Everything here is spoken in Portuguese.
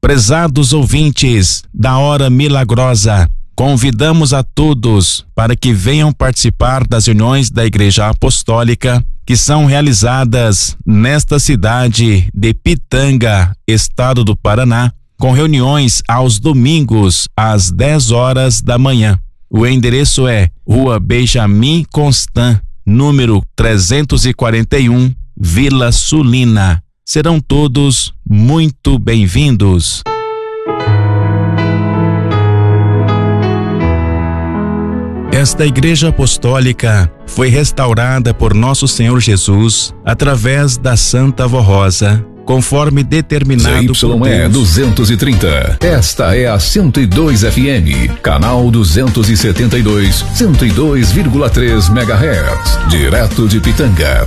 Prezados ouvintes da Hora Milagrosa, convidamos a todos para que venham participar das reuniões da Igreja Apostólica que são realizadas nesta cidade de Pitanga, estado do Paraná, com reuniões aos domingos às 10 horas da manhã. O endereço é Rua Benjamin Constant, número 341, Vila Sulina. Serão todos muito bem-vindos. Esta Igreja Apostólica foi restaurada por Nosso Senhor Jesus através da Santa Avó Rosa, conforme determinado por ZYE 230. Esta é a 102 FM, canal 272, 102,3 MHz, direto de Pitanga.